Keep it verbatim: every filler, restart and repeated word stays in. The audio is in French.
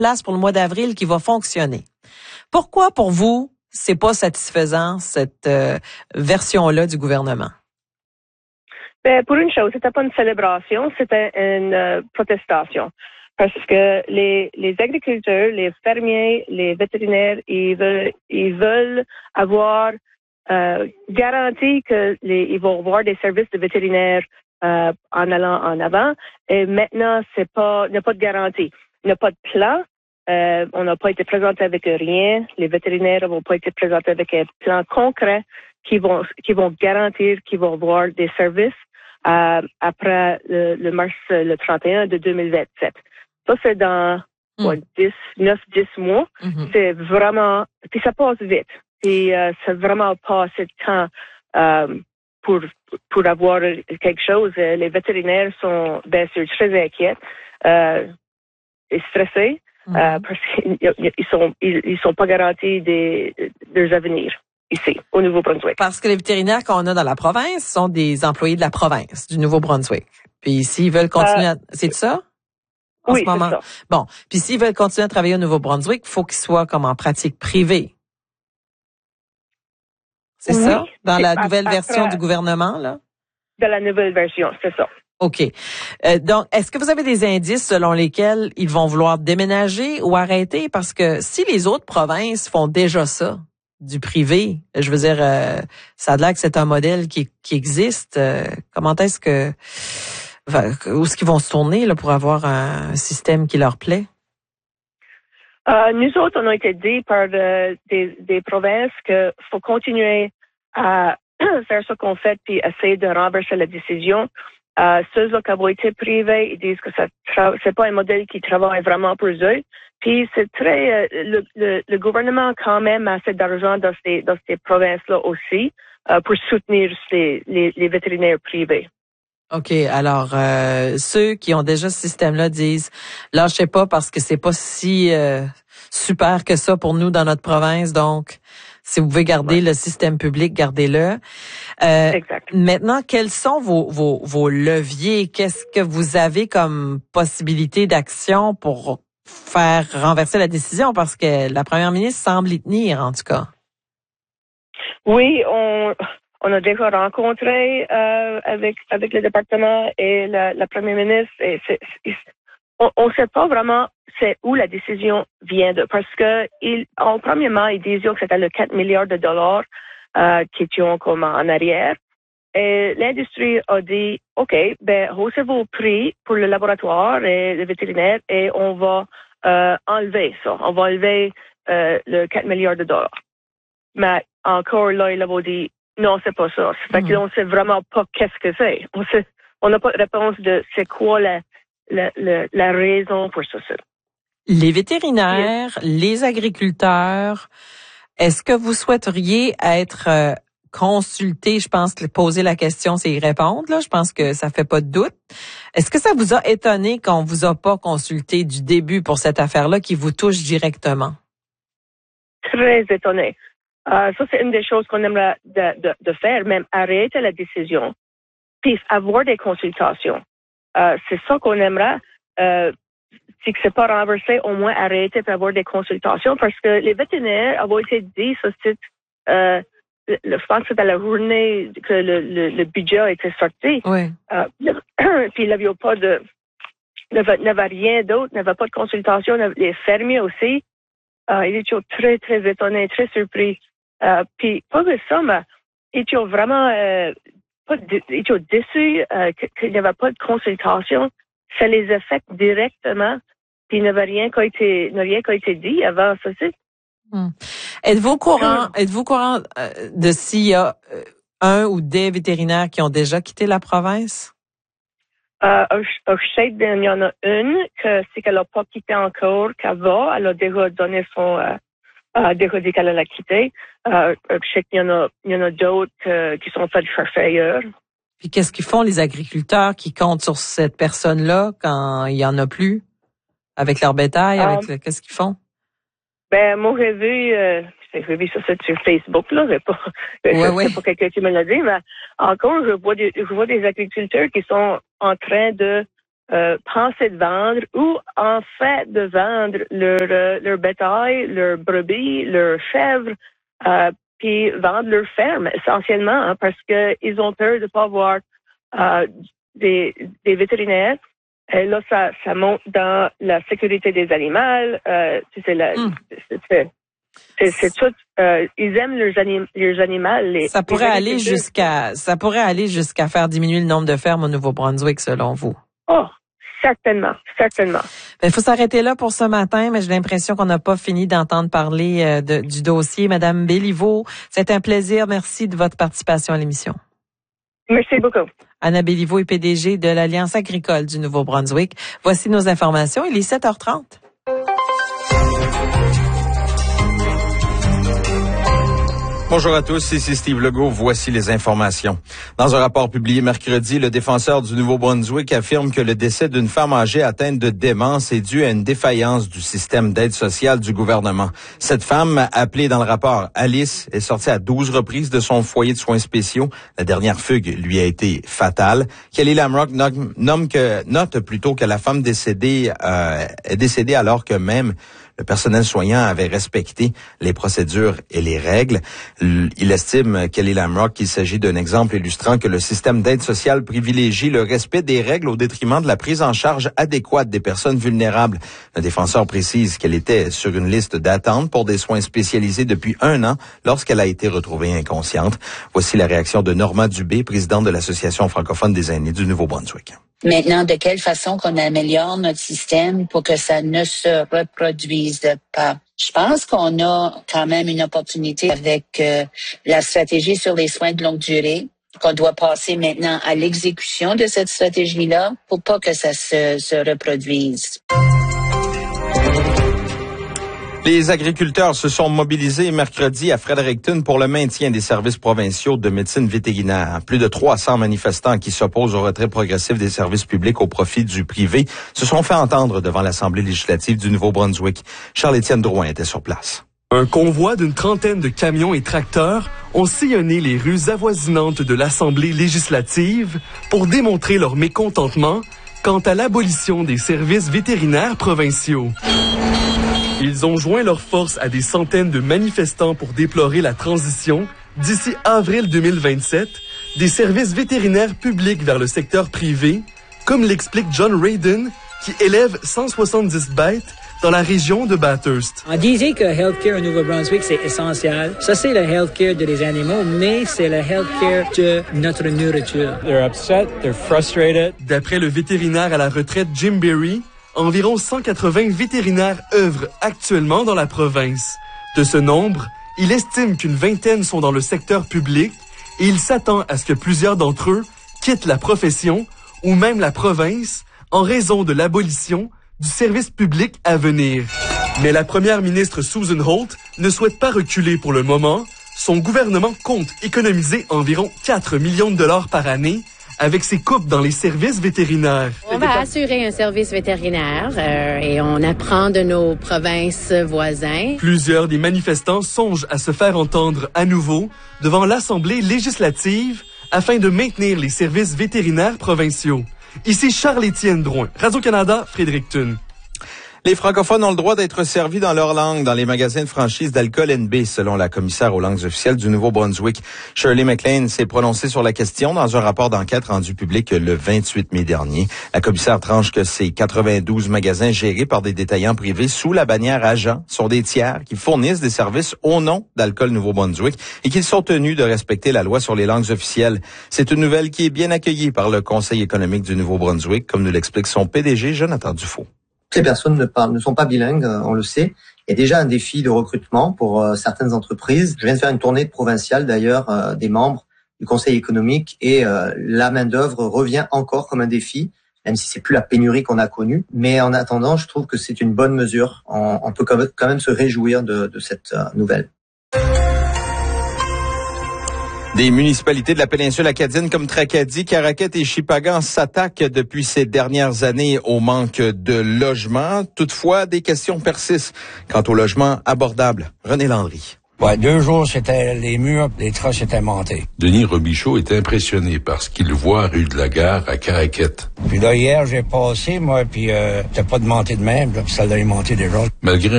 place pour le mois d'avril qui va fonctionner. Pourquoi, pour vous, c'est pas satisfaisant, cette euh, version-là du gouvernement? Ben, pour une chose, c'était pas une célébration, c'était une euh, protestation. Parce que les, les agriculteurs, les fermiers, les vétérinaires, ils veulent, ils veulent avoir euh, garanti que les, ils vont avoir des services de vétérinaires euh, en allant en avant. Et maintenant, c'est pas, il n'y a pas de garantie. Il n'y a pas de plan. Euh, on n'a pas été présenté avec rien. Les vétérinaires n'ont pas été présentés avec un plan concret qui vont, qui vont garantir qu'ils vont avoir des services euh, après le, le mars, le trente et un de deux mille vingt-sept. Ça, c'est dans Mm. quoi, dix, neuf, dix mois. Mm-hmm. C'est vraiment, puis ça passe vite. Puis euh, c'est vraiment pas assez de temps euh, pour pour avoir quelque chose. Les vétérinaires sont bien sûr très inquiets euh, et stressés. Mm-hmm. Euh, parce qu'ils sont ils, ils sont pas garantis des de leurs avenirs ici au Nouveau-Brunswick. Parce que les vétérinaires qu'on a dans la province sont des employés de la province du Nouveau-Brunswick. Puis s'ils veulent continuer, Euh, à... c'est ça? En oui, ce moment. c'est ça. Bon, puis s'ils veulent continuer à travailler au Nouveau-Brunswick, il faut qu'ils soient comme en pratique privée. C'est Oui. ça? Dans la Après, nouvelle version du gouvernement, là? De la nouvelle version, c'est ça. OK. Euh, donc, est-ce que vous avez des indices selon lesquels ils vont vouloir déménager ou arrêter? Parce que si les autres provinces font déjà ça, du privé, je veux dire, euh, ça a l'air que c'est un modèle qui, qui existe. Euh, comment est-ce que... Où est-ce qu'ils vont se tourner là, pour avoir un système qui leur plaît? Euh, nous autres, on a été dit par de, des, des provinces qu'il faut continuer à faire ce qu'on fait puis essayer de renverser la décision. Euh, ceux qui ont été privés, ils disent que ça tra- c'est pas un modèle qui travaille vraiment pour eux. Puis c'est très, euh, le, le, le gouvernement quand même a assez d'argent dans ces, dans ces provinces-là aussi euh, pour soutenir ces, les, les vétérinaires privés. OK. Alors, euh, ceux qui ont déjà ce système-là disent, lâchez pas parce que c'est pas si euh, super que ça pour nous dans notre province. Donc, si vous pouvez garder Ouais. le système public, gardez-le. Euh, Exact. Maintenant, quels sont vos, vos, vos leviers? Qu'est-ce que vous avez comme possibilité d'action pour faire renverser la décision? Parce que la première ministre semble y tenir, en tout cas. Oui, on, on a déjà rencontré euh, avec avec le département et la, la première ministre. Et c'est, c'est, on ne sait pas vraiment c'est où la décision vient de, parce que il, en premièrement, ils disaient que c'était le quatre milliards de dollars euh, qui étaient comme en arrière. Et l'industrie a dit, OK, ben haussez vos prix pour le laboratoire et le vétérinaire et on va euh, enlever ça. On va enlever euh, le quatre milliards de dollars. Mais encore là, ils ont dit, non, c'est pas ça. Fait Mm-hmm. qu'on sait vraiment pas qu'est-ce que c'est. On sait, on n'a pas de réponse de c'est quoi la, la, la, la raison pour ça. Les vétérinaires, les agriculteurs, est-ce que vous souhaiteriez être euh, consultés? Je pense que poser la question, c'est y répondre. Là. Je pense que ça fait pas de doute. Est-ce que ça vous a étonné qu'on vous a pas consulté du début pour cette affaire-là qui vous touche directement? Très étonné. Euh, ça, c'est une des choses qu'on aimerait de, de, de faire, même arrêter la décision, puis avoir des consultations. Euh, c'est ça qu'on aimerait. Euh, si c'est pas renversé, au moins arrêter pour avoir des consultations, parce que les vétérinaires ont été dit, ça, c'est, euh, le, je pense que c'était la journée que le, le, le budget a été sorti. Oui. Euh, puis il n'y avait pas de, il n'y avait rien d'autre, il n'y avait pas de consultation, les fermiers aussi. Euh, ils étaient très, très étonnés, très surpris. Euh, puis, pas que ça, mais ils étaient vraiment euh, pas dé- ils étaient déçus euh, qu'il n'y avait pas de consultation. Ça les affecte directement. Puis, il n'y avait rien qui a été, il n'y a rien qui a été dit avant ça. C'est... Hmm. Êtes-vous au courant, êtes-vous au courant euh, de s'il y a euh, un ou des vétérinaires qui ont déjà quitté la province? Euh, je sais qu'il y en a une que c'est qu'elle n'a pas quitté encore, qu'elle va. Elle a déjà donné son, euh, euh, déjà dit qu'elle allait quitter. Euh, je sais qu'il y en a, il y en a d'autres euh, qui sont faits chercher ailleurs. Puis qu'est-ce qu'ils font les agriculteurs qui comptent sur cette personne-là quand il y en a plus avec leur bétail? Um, avec le, qu'est-ce qu'ils font? Ben, moi, j'ai vu, euh, j'ai vu ça sur Facebook, là, j'ai pas, Ouais, c'est ouais. pas quelqu'un qui me l'a dit, mais encore, je vois des, je vois des agriculteurs qui sont en train de, euh, pensaient de vendre ou en fait de vendre leur, euh, leur bétail, leurs brebis, leurs chèvres, euh, puis vendre leur ferme essentiellement hein, parce qu'ils ont peur de ne pas avoir euh, des, des vétérinaires. Et là, ça, ça monte dans la sécurité des animaux. Euh, tu sais, la, mm. c'est, c'est, c'est, c'est tout. Euh, ils aiment leurs, anim, leurs animaux. Les, ça pourrait les aller jusqu'à, ça pourrait aller jusqu'à faire diminuer le nombre de fermes au Nouveau-Brunswick, selon vous. Oh, certainement, certainement. Il faut s'arrêter là pour ce matin, mais j'ai l'impression qu'on n'a pas fini d'entendre parler euh, de, du dossier. Madame Béliveau, c'est un plaisir. Merci de votre participation à l'émission. Merci beaucoup. Anna Béliveau est P D G de l'Alliance agricole du Nouveau-Brunswick. Voici nos informations. Il est sept heures trente. Bonjour à tous, ici Steve Legault. Voici les informations. Dans un rapport publié mercredi, le défenseur du Nouveau-Brunswick affirme que le décès d'une femme âgée atteinte de démence est dû à une défaillance du système d'aide sociale du gouvernement. Cette femme, appelée dans le rapport Alice, est sortie à douze reprises de son foyer de soins spéciaux. La dernière fugue lui a été fatale. Kelly Lamrock nomme que, note plutôt que la femme décédée euh, est décédée alors que même le personnel soignant avait respecté les procédures et les règles. Il estime, Kelly Lamrock, qu'il s'agit d'un exemple illustrant que le système d'aide sociale privilégie le respect des règles au détriment de la prise en charge adéquate des personnes vulnérables. Le défenseur précise qu'elle était sur une liste d'attente pour des soins spécialisés depuis un an lorsqu'elle a été retrouvée inconsciente. Voici la réaction de Norma Dubé, présidente de l'Association francophone des aînés du Nouveau-Brunswick. Maintenant, de quelle façon qu'on améliore notre système pour que ça ne se reproduise pas? Je pense qu'on a quand même une opportunité avec euh, la stratégie sur les soins de longue durée, qu'on doit passer maintenant à l'exécution de cette stratégie-là pour pas que ça se, se reproduise. Les agriculteurs se sont mobilisés mercredi à Fredericton pour le maintien des services provinciaux de médecine vétérinaire. Plus de trois cents manifestants qui s'opposent au retrait progressif des services publics au profit du privé se sont fait entendre devant l'Assemblée législative du Nouveau-Brunswick. Charles-Étienne Drouin était sur place. Un convoi d'une trentaine de camions et tracteurs ont sillonné les rues avoisinantes de l'Assemblée législative pour démontrer leur mécontentement quant à l'abolition des services vétérinaires provinciaux. Ils ont joint leurs forces à des centaines de manifestants pour déplorer la transition, d'ici avril deux mille vingt-sept, des services vétérinaires publics vers le secteur privé, comme l'explique John Radin, qui élève cent soixante-dix bêtes dans la région de Bathurst. On disait que le healthcare au Nouveau-Brunswick, c'est essentiel. Ça, c'est le healthcare de les animaux, mais c'est le healthcare de notre nourriture. They're upset, they're frustrated. D'après le vétérinaire à la retraite Jim Berry, environ cent quatre-vingts vétérinaires œuvrent actuellement dans la province. De ce nombre, il estime qu'une vingtaine sont dans le secteur public et il s'attend à ce que plusieurs d'entre eux quittent la profession ou même la province en raison de l'abolition du service public à venir. Mais la première ministre Susan Holt ne souhaite pas reculer pour le moment. Son gouvernement compte économiser environ quatre millions de dollars par année avec ses coupes dans les services vétérinaires. On va assurer un service vétérinaire euh, et on apprend de nos provinces voisines. Plusieurs des manifestants songent à se faire entendre à nouveau devant l'Assemblée législative afin de maintenir les services vétérinaires provinciaux. Ici Charles-Étienne Drouin, Radio-Canada, Fredericton. Les francophones ont le droit d'être servis dans leur langue dans les magasins de franchise d'alcool N B, selon la commissaire aux langues officielles du Nouveau-Brunswick. Shirley McLean s'est prononcée sur la question dans un rapport d'enquête rendu public le vingt-huit mai dernier. La commissaire tranche que ces quatre-vingt-douze magasins gérés par des détaillants privés sous la bannière Agent sont des tiers qui fournissent des services au nom d'Alcool Nouveau-Brunswick et qu'ils sont tenus de respecter la loi sur les langues officielles. C'est une nouvelle qui est bien accueillie par le Conseil économique du Nouveau-Brunswick, comme nous l'explique son P D G, Jonathan Dufault. Ces personnes ne, parlent, ne sont pas bilingues, on le sait. Il y a déjà un défi de recrutement pour euh, certaines entreprises. Je viens de faire une tournée provinciale d'ailleurs euh, des membres du Conseil économique et euh, la main-d'œuvre revient encore comme un défi, même si c'est plus la pénurie qu'on a connue. Mais en attendant, je trouve que c'est une bonne mesure. On, on peut quand même se réjouir de, de cette euh, nouvelle. Des municipalités de la péninsule acadienne comme Tracadie, Caraquette et Shippagan s'attaquent depuis ces dernières années au manque de logements. Toutefois, des questions persistent quant au logement abordable. René Landry. Ouais, deux jours, c'était les murs, les trosses étaient montées. Denis Robichaud est impressionné par ce qu'il voit rue de la Gare à Caraquette. Puis là, hier, j'ai passé, moi, puis euh, t'as pas de montée de même, là, puis ça l'a monté déjà. Malgré